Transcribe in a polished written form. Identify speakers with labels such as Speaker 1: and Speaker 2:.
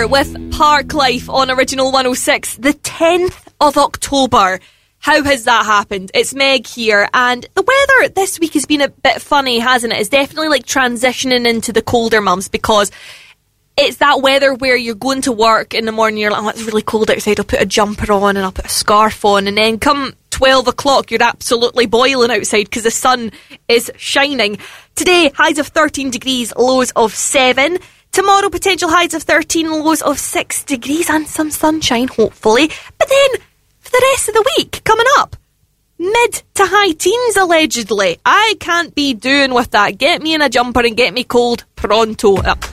Speaker 1: with Park Life on Original 106. The 10th of October. How has that happened? It's Meg here, and the weather this week has been a bit funny, hasn't it? It's definitely like transitioning into the colder months, because it's that weather where you're going to work in the morning, you're like, oh, it's really cold outside, I'll put a jumper on and I'll put a scarf on, and then come 12 o'clock, you're absolutely boiling outside because the sun is shining. Today, highs of 13 degrees, lows of 7. Tomorrow, potential highs of 13, lows of 6 degrees, and some sunshine, hopefully. But then, for the rest of the week, coming up, mid to high teens, allegedly. I can't be doing with that. Get me in a jumper and get me cold pronto.